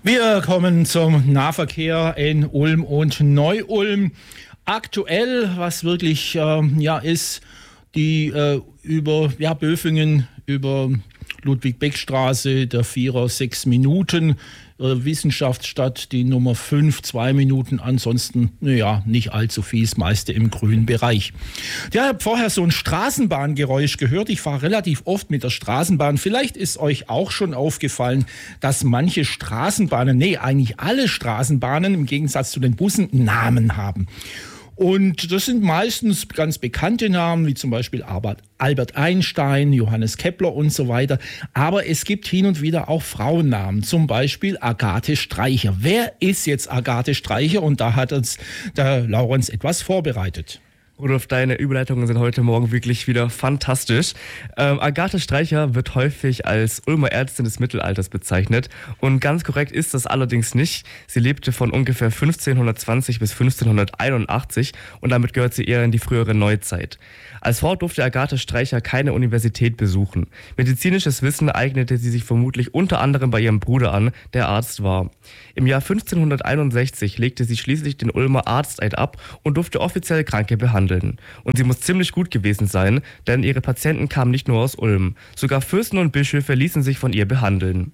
Wir kommen zum Nahverkehr in Ulm und Neu-Ulm. Aktuell, was wirklich ist, die über Böfingen, über Ludwig-Beck-Straße, der Vierer 6 Minuten, Wissenschaftsstadt die Nummer 5 2 Minuten, ansonsten nicht allzu viel, das meiste im grünen Bereich. Ich habe vorher so ein Straßenbahngeräusch gehört. Ich fahre relativ oft mit der Straßenbahn. Vielleicht ist euch auch schon aufgefallen, dass manche Straßenbahnen, eigentlich alle Straßenbahnen im Gegensatz zu den Bussen Namen haben. Und das sind meistens ganz bekannte Namen, wie zum Beispiel Albert Einstein, Johannes Kepler und so weiter. Aber es gibt hin und wieder auch Frauennamen, zum Beispiel Agathe Streicher. Wer ist jetzt Agathe Streicher? Und da hat uns der Laurenz etwas vorbereitet. Rudolf, deine Überleitungen sind heute Morgen wirklich wieder fantastisch. Agathe Streicher wird häufig als Ulmer Ärztin des Mittelalters bezeichnet. Und ganz korrekt ist das allerdings nicht. Sie lebte von ungefähr 1520 bis 1581 und damit gehört sie eher in die frühere Neuzeit. Als Frau durfte Agathe Streicher keine Universität besuchen. Medizinisches Wissen eignete sie sich vermutlich unter anderem bei ihrem Bruder an, der Arzt war. Im Jahr 1561 legte sie schließlich den Ulmer Arzteid ab und durfte offiziell Kranke behandeln. Und sie muss ziemlich gut gewesen sein, denn ihre Patienten kamen nicht nur aus Ulm. Sogar Fürsten und Bischöfe ließen sich von ihr behandeln.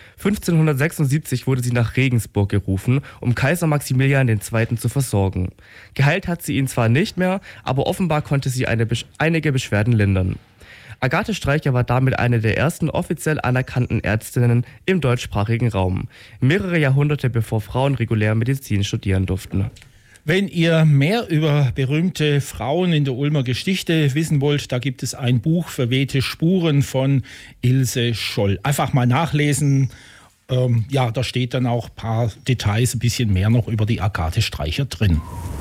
1576 wurde sie nach Regensburg gerufen, um Kaiser Maximilian II. Zu versorgen. Geheilt hat sie ihn zwar nicht mehr, aber offenbar konnte sie einige Beschwerden lindern. Agathe Streicher war damit eine der ersten offiziell anerkannten Ärztinnen im deutschsprachigen Raum. Mehrere Jahrhunderte bevor Frauen regulär Medizin studieren durften. Wenn ihr mehr über berühmte Frauen in der Ulmer Geschichte wissen wollt, da gibt es ein Buch Verwehte Spuren von Ilse Scholl. Einfach mal nachlesen. Da steht dann auch ein paar Details, ein bisschen mehr noch über die Agathe Streicher drin.